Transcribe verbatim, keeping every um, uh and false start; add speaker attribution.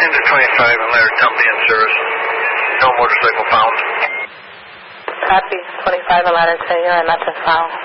Speaker 1: into twenty-five and let her tell me in service. No motorcycle found.
Speaker 2: Copy, twenty-five and ladder to you and nothing found.